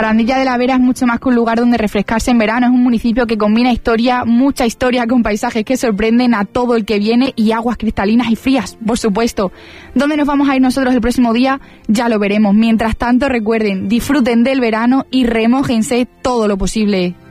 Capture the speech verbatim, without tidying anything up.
Barandilla de la Vera es mucho más que un lugar donde refrescarse en verano. Es un municipio que combina historia, mucha historia, con paisajes que sorprenden a todo el que viene y aguas cristalinas y frías, por supuesto. ¿Dónde nos vamos a ir nosotros el próximo día? Ya lo veremos. Mientras tanto, recuerden, disfruten del verano y remójense todo lo posible.